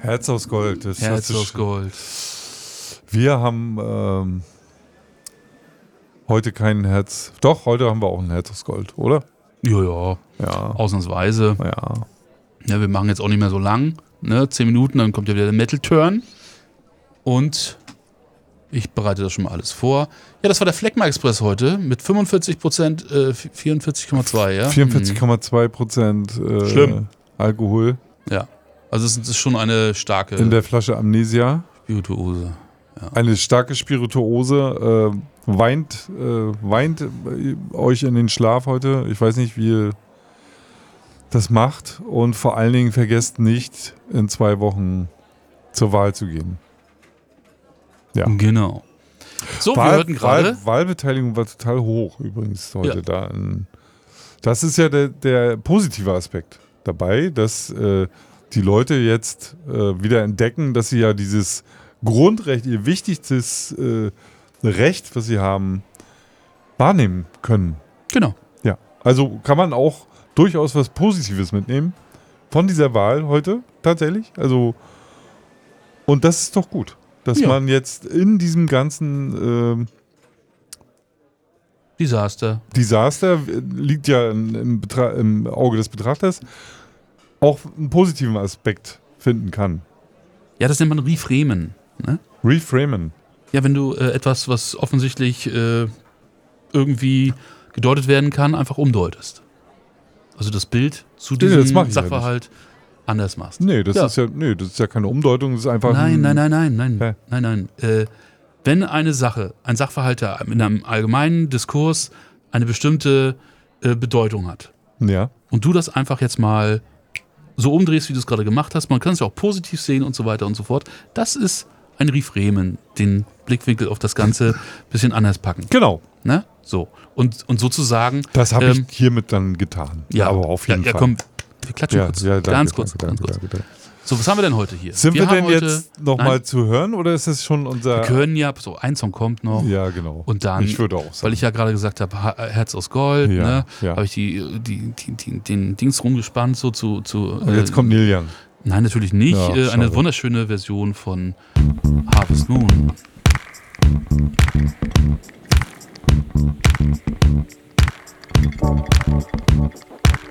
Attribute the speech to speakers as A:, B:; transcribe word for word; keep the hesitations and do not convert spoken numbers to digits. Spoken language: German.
A: Herz aus Gold. Das
B: Herz
A: das
B: aus Gold.
A: Wir haben ähm, heute kein Herz. Doch, heute haben wir auch ein Herz aus Gold, oder?
B: Ja, ja.
A: Ja.
B: Ausnahmsweise.
A: Ja.
B: Ja, wir machen jetzt auch nicht mehr so lang. Ne? Zehn Minuten, dann kommt ja wieder der Metal-Turn. Und ich bereite das schon mal alles vor. Ja, das war der Phlegma Express heute mit fünfundvierzig Prozent, äh, vierundvierzig Komma zwei, ja?
A: vierundvierzig Komma zwei Prozent äh,
B: Schlimm.
A: Alkohol.
B: Ja. Also es ist schon eine starke
A: In der Flasche Amnesia.
B: Spirituose. Ja.
A: Eine starke Spirituose. Äh, weint, äh, weint euch in den Schlaf heute. Ich weiß nicht, wie ihr das macht. Und vor allen Dingen vergesst nicht, in zwei Wochen zur Wahl zu gehen. Ja.
B: Genau. So,
A: Wahl,
B: wir hörten gerade.
A: Wahl, Wahlbeteiligung war total hoch übrigens heute
B: Ja.
A: da. In, das ist ja der, der positive Aspekt dabei, dass äh, die Leute jetzt äh, wieder entdecken, dass sie ja dieses Grundrecht, ihr wichtigstes äh, Recht, was sie haben, wahrnehmen können.
B: Genau.
A: Ja. Also kann man auch durchaus was Positives mitnehmen von dieser Wahl heute tatsächlich. Also und das ist doch gut, dass
B: Ja.
A: man jetzt in diesem ganzen äh,
B: Desaster.
A: Desaster liegt ja im, im, Betra- im Auge des Betrachters, auch einen positiven Aspekt finden kann.
B: Ja, das nennt man Reframen. Ne?
A: Reframen.
B: Ja, wenn du äh, etwas, was offensichtlich äh, irgendwie gedeutet werden kann, einfach umdeutest. Also das Bild zu
A: Nee,
B: diesem
A: das mach ich ja
B: Sachverhalt anders machst.
A: Nee, das
B: Ja.
A: ist ja, nee, das ist ja keine Umdeutung, das ist einfach.
B: Nein,
A: ein,
B: nein, nein, nein, nein,
A: Hä?
B: nein, nein. Äh, wenn eine Sache, ein Sachverhalt der- in einem allgemeinen Diskurs eine bestimmte äh, Bedeutung hat
A: Ja.
B: und du das einfach jetzt mal so umdrehst, wie du es gerade gemacht hast, man kann es ja auch positiv sehen und so weiter und so fort, das ist ein Reframen, den Blickwinkel auf das Ganze ein bisschen anders packen.
A: Genau.
B: Ne? So. Und, und sozusagen.
A: Das habe
B: ähm,
A: ich hiermit dann getan.
B: Ja,
A: aber auf jeden
B: ja, ja,
A: Fall.
B: komm, wir klatschen
A: Ja,
B: kurz.
A: ja, danke,
B: ganz kurz,
A: danke,
B: ganz
A: danke,
B: kurz.
A: danke, danke.
B: So, was haben wir denn heute hier?
A: Sind wir,
B: haben
A: denn
B: heute,
A: jetzt nochmal
B: nein,
A: zu hören oder ist das schon unser.
B: wir können ja, so ein Song kommt noch.
A: Ja, genau.
B: Und dann,
A: ich würde auch sagen.
B: weil ich ja gerade gesagt habe, Ha- Herz aus Gold,
A: Ja,
B: ne,
A: ja.
B: habe ich die, die, die, die, den Dings rumgespannt, so zu. zu
A: Und jetzt
B: äh,
A: kommt Neil Young.
B: Nein, natürlich nicht.
A: Ja,
B: äh, eine
A: schade.
B: wunderschöne Version von Harvest Moon.